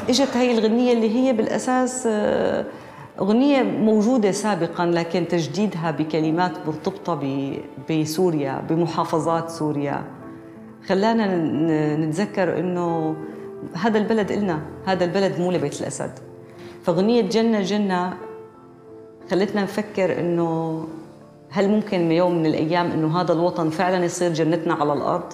اجت هي الغنية اللي هي بالأساس أغنية موجودة سابقا، لكن تجديدها بكلمات مرتبطة بسوريا، بمحافظات سوريا، خلانا نتذكر إنه هذا البلد إلنا، هذا البلد مو لبيت الأسد. فأغنية جنة جنة خلتنا نفكر إنه هل ممكن يوم من الأيام إنه هذا الوطن فعلا يصير جنتنا على الأرض؟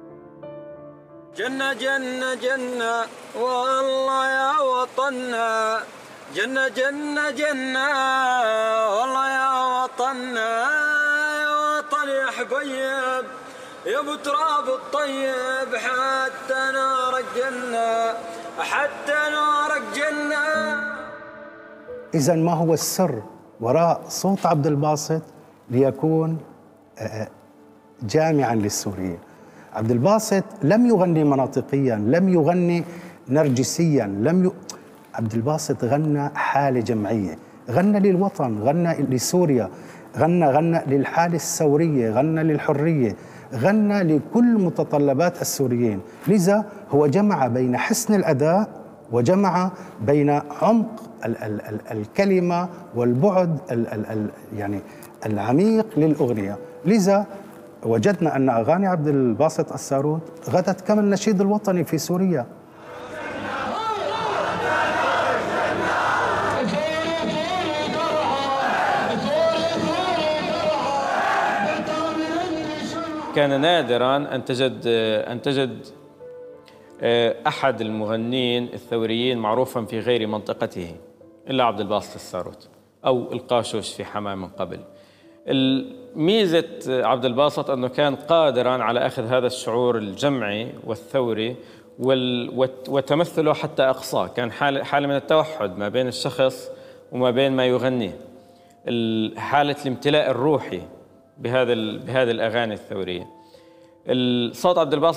جنة جنة جنة والله يا وطننا، جنة جنة جنة والله يا وطننا، يا وطن يا حبيب يا ابو تراب الطيب، حتى نارك جنة، حتى نارك جنة. إذا ما هو السر وراء صوت عبد الباسط ليكون جامعا للسوريين؟ عبد الباسط لم يغني مناطقيا، لم يغني نرجسيا، عبد الباسط غنى حالة جمعية، غنى للوطن، غنى لسوريا، غنى للحالة الثورية، غنى للحرية، غنى لكل متطلبات السوريين. لذا هو جمع بين حسن الأداء وجمع بين عمق الكلمة والبعد يعني العميق للأغنية. لذا وجدنا أن أغاني عبد الباسط الساروت غدت كما النشيد الوطني في سوريا. كان نادراً أن تجد أحد المغنين الثوريين معروفاً في غير منطقته إلا عبد الباسط الساروت أو القاشوش في حماة من قبل. ميزة عبد الباسط أنه كان قادراً على أخذ هذا الشعور الجمعي والثوري وتمثله حتى أقصاه. كان حالة من التوحد ما بين الشخص وما بين ما يغنيه، حالة الامتلاء الروحي بهذه الأغاني الثورية. صوت عبد الباسط